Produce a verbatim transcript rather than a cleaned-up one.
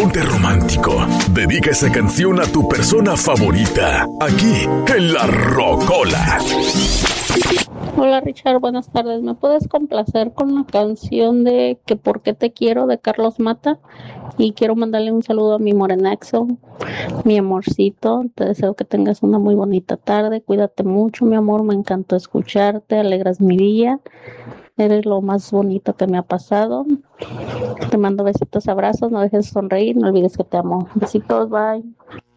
ponte romántico. Dedica esa canción a tu persona favorita, aquí en La Rocola. Hola Richard, buenas tardes. ¿Me puedes complacer con la canción de Que por qué te quiero de Carlos Mata? Y quiero mandarle un saludo a mi morenaxo, mi amorcito. Te deseo que tengas una muy bonita tarde. Cuídate mucho, mi amor. Me encantó escucharte. Alegras mi día. Eres lo más bonito que me ha pasado. Te mando besitos, abrazos. No dejes de sonreír. No olvides que te amo. Besitos, bye.